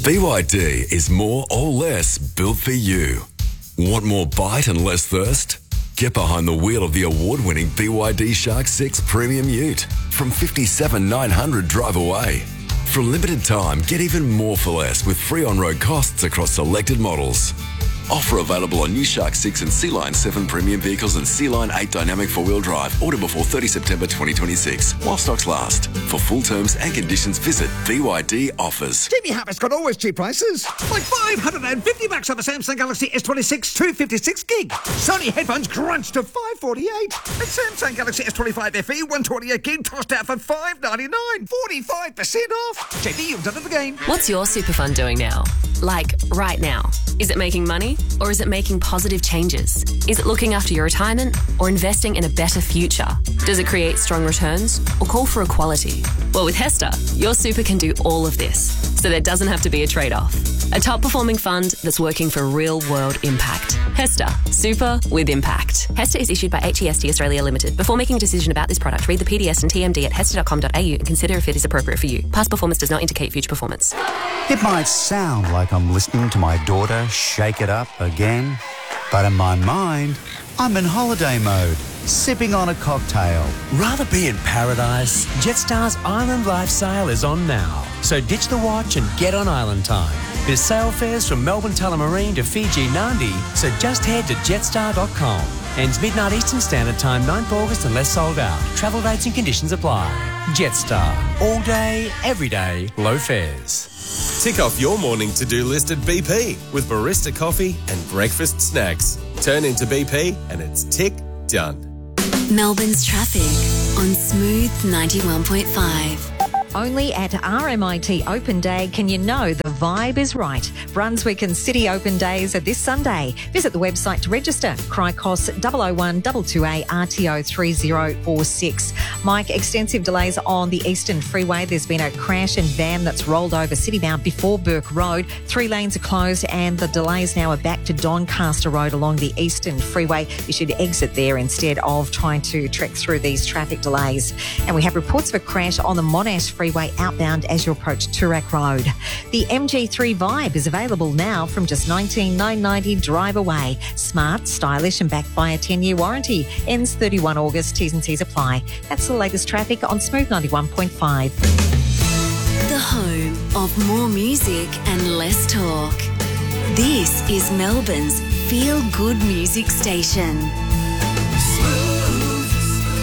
BYD is more or less built for you. Want more bite and less thirst? Get behind the wheel of the award-winning BYD Shark 6 Premium Ute from $57,900 drive away. For a limited time, get even more for less with free on-road costs across selected models. Offer available on new Shark 6 and Sea Line 7 premium vehicles and Sea Line 8 dynamic four-wheel drive. Order before 30 September 2026 while stocks last. For full terms and conditions, visit BYD Offers. Jimmy Harris got always cheap prices. Like $550 on the Samsung Galaxy S26 256 gig. Sony headphones crunched to $548. And Samsung Galaxy S25 FE 128 gig tossed out for $599. 45% off. JD, you've done it again. What's your super fund doing now? Like, right now? Is it making money or is it making positive changes? Is it looking after your retirement or investing in a better future? Does it create strong returns or call for equality? Well, with HESTA, your super can do all of this, so there doesn't have to be a trade-off. A top-performing fund that's working for real-world impact. HESTA, super with impact. HESTA is issued by HEST Australia Limited. Before making a decision about this product, read the PDS and TMD at hesta.com.au and consider if it is appropriate for you. Past performance does not indicate future performance. It might sound like I'm listening to my daughter shake it up again, but in my mind, I'm in holiday mode, sipping on a cocktail. Rather be in paradise? Jetstar's Island Life sale is on now. So ditch the watch and get on island time. There's sale fares from Melbourne Tullamarine to Fiji Nadi, so just head to jetstar.com. Ends midnight Eastern Standard Time, 9th August unless sold out. Travel rates and conditions apply. Jetstar. All day, every day, low fares. Tick off your morning to-do list at BP with barista coffee and breakfast snacks. Turn into BP and it's tick done. Melbourne's traffic on Smooth 91.5. Only at RMIT Open Day can you know the vibe is right. Brunswick and City Open Days are this Sunday. Visit the website to register. Cricos 001 22A RTO 3046. Mike, extensive delays on the Eastern Freeway. There's been a crash and van that's rolled over Citybound before Burke Road. 3 lanes are closed and the delays now are back to Doncaster Road along the Eastern Freeway. You should exit there instead of trying to trek through these traffic delays. And we have reports of a crash on the Monash Freeway outbound as you approach Toorak Road. The MG3 Vibe is available now from just $19,990 drive away. Smart, stylish and backed by a 10-year warranty. Ends 31 August. T's and C's apply. That's the latest traffic on Smooth 91.5. The home of more music and less talk. This is Melbourne's feel-good music station. Smooth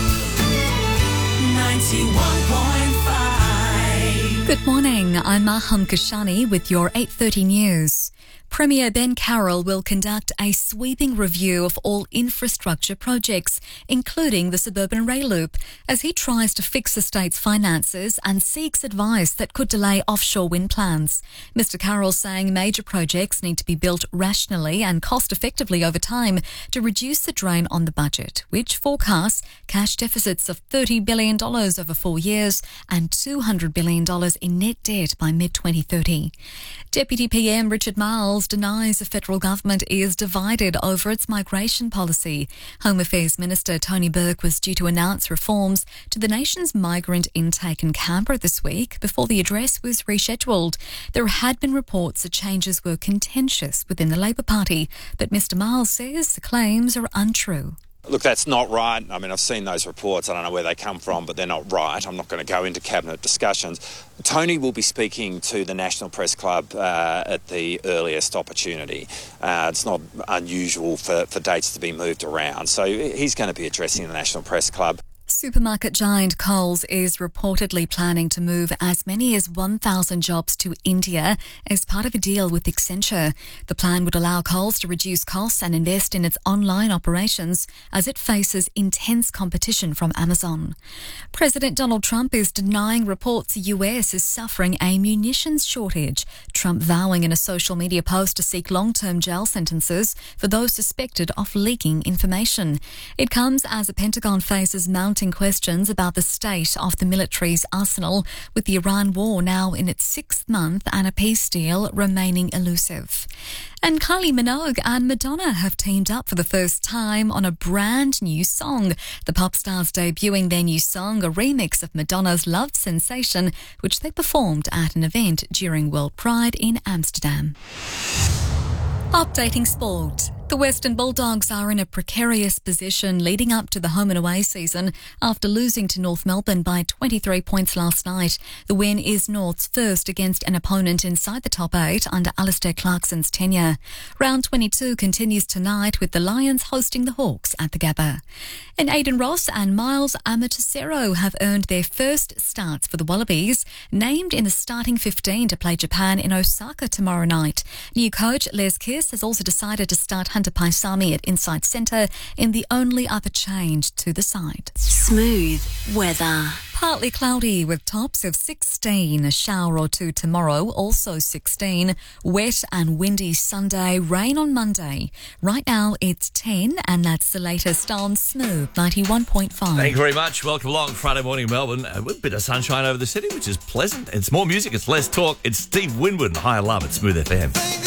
91.5. Good morning, I'm Maham Kashani with your 8:30 news. Premier Ben Carroll will conduct a sweeping review of all infrastructure projects, including the suburban rail loop, as he tries to fix the state's finances and seeks advice that could delay offshore wind plans. Mr Carroll saying major projects need to be built rationally and cost-effectively over time to reduce the drain on the budget, which forecasts cash deficits of $30 billion over 4 years and $200 billion in net debt by mid-2030. Deputy PM Richard Marles denies the federal government is divided over its migration policy. Home Affairs Minister Tony Burke was due to announce reforms to the nation's migrant intake in Canberra this week before the address was rescheduled. There had been reports that changes were contentious within the Labor Party, but Mr Marles says the claims are untrue. Look, that's not right. I mean, I've seen those reports. I don't know where they come from, but they're not right. I'm not going to go into cabinet discussions. Tony will be speaking to the National Press Club at the earliest opportunity. It's not unusual for dates to be moved around. So he's going to be addressing the National Press Club. Supermarket giant Coles is reportedly planning to move as many as 1,000 jobs to India as part of a deal with Accenture. The plan would allow Coles to reduce costs and invest in its online operations as it faces intense competition from Amazon. President Donald Trump is denying reports the US is suffering a munitions shortage, Trump vowing in a social media post to seek long-term jail sentences for those suspected of leaking information. It comes as the Pentagon faces mounting questions about the state of the military's arsenal, with the Iran war now in its 6th month and a peace deal remaining elusive. And Kylie Minogue and Madonna have teamed up for the first time on a brand new song. The pop stars debuting their new song, a remix of Madonna's Love Sensation, which they performed at an event during World Pride in Amsterdam. Updating sport. The Western Bulldogs are in a precarious position leading up to the home and away season after losing to North Melbourne by 23 points last night. The win is North's first against an opponent inside the top 8 under Alistair Clarkson's tenure. Round 22 continues tonight with the Lions hosting the Hawks at the Gabba. And Aidan Ross and Miles Amatosero have earned their first starts for the Wallabies, named in the starting 15 to play Japan in Osaka tomorrow night. New coach Les Kiss has also decided to start Hunter Paisami at inside centre in the only other change to the side. Smooth weather. Partly cloudy with tops of 16, a shower or two tomorrow, also 16. Wet and windy Sunday, rain on Monday. Right now it's 10 and that's the latest on Smooth 91.5. Thank you very much. Welcome along Friday morning Melbourne with a bit of sunshine over the city, which is pleasant. It's more music, it's less talk. It's Steve Winwood and Higher Love at Smooth FM.